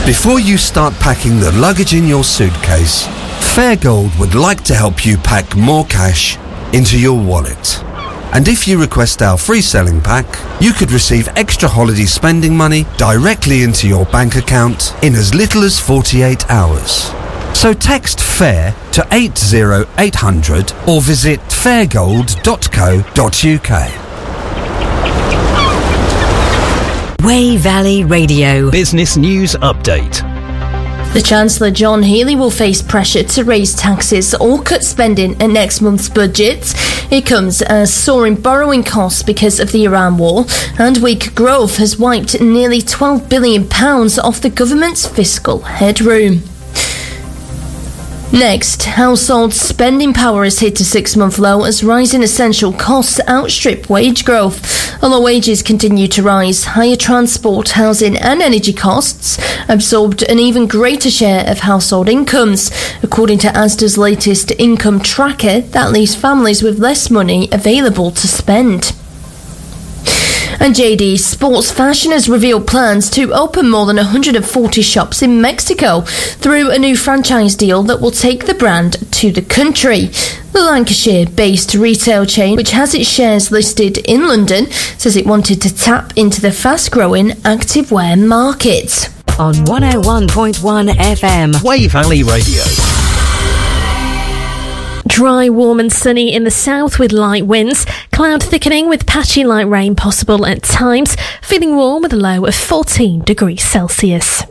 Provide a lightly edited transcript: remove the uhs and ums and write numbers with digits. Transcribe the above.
Before you start packing the luggage in your suitcase, Fairgold would like to help you pack more cash into your wallet. And if you request our free selling pack, you could receive extra holiday spending money directly into your bank account in as little as 48 hours. So text FAIR to 80800 or visit fairgold.co.uk. Wey Valley Radio. Business News Update. The Chancellor John Healey will face pressure to raise taxes or cut spending at next month's budget. It comes as soaring borrowing costs because of the Iran war and weak growth has wiped nearly £12 billion off the government's fiscal headroom. Next, household spending power is hit a 6-month low as rising essential costs outstrip wage growth. Although wages continue to rise, higher transport, housing and energy costs absorbed an even greater share of household incomes. According to Asda's latest income tracker, that leaves families with less money available to spend. And JD Sports Fashion has revealed plans to open more than 140 shops in Mexico through a new franchise deal that will take the brand to the country. The Lancashire-based retail chain, which has its shares listed in London, says it wanted to tap into the fast-growing activewear market. On 101.1 FM. Wey Valley Radio. Dry, warm and sunny in the south with light winds. Cloud thickening with patchy light rain possible at times. Feeling warm with a low of 14 degrees Celsius.